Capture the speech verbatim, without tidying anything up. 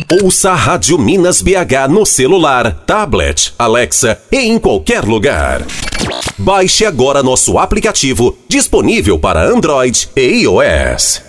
Ouça a Rádio Minas B H no celular, tablet, Alexa e em qualquer lugar. Baixe agora nosso aplicativo, disponível para Android e iOS.